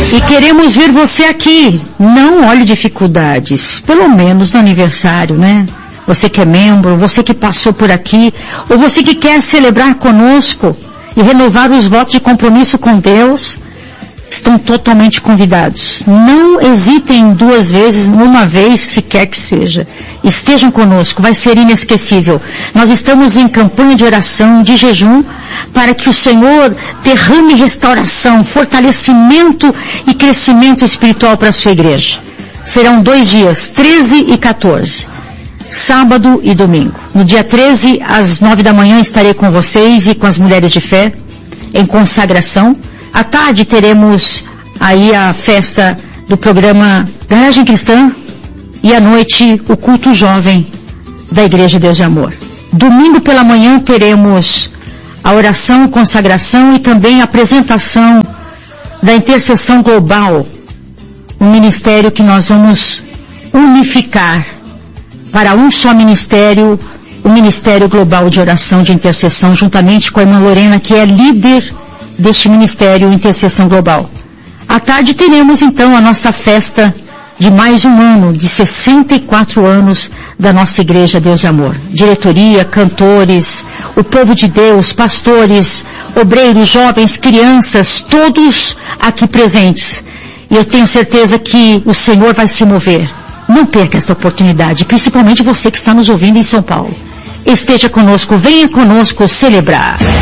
E queremos ver você aqui. Não olhe dificuldades, pelo menos no aniversário, né? Você que é membro, você que passou por aqui, ou você que quer celebrar conosco e renovar os votos de compromisso com Deus, estão totalmente convidados. Não hesitem duas vezes, uma vez, se quer que seja. Estejam conosco, vai ser inesquecível. Nós estamos em campanha de oração, de jejum, para que o Senhor derrame restauração, fortalecimento e crescimento espiritual para a sua igreja. Serão 2 dias, 13 e 14. Sábado e domingo. No dia 13, às 9 da manhã, estarei com vocês e com as mulheres de fé, em consagração. À tarde teremos aí a festa do programa Garagem Cristã e à noite o culto jovem da Igreja Deus de Amor. Domingo pela manhã teremos a oração, consagração e também a apresentação da Intercessão Global, um ministério que nós vamos unificar para um só ministério, o Ministério Global de Oração de Intercessão, juntamente com a irmã Lorena, que é líder deste Ministério Intercessão Global. À tarde teremos então a nossa festa de mais um ano, de 64 anos da nossa Igreja Deus de Amor. Diretoria, cantores, o povo de Deus, pastores, obreiros, jovens, crianças, todos aqui presentes. E eu tenho certeza que o Senhor vai se mover. Não perca esta oportunidade, principalmente você que está nos ouvindo em São Paulo. Esteja conosco, venha conosco celebrar.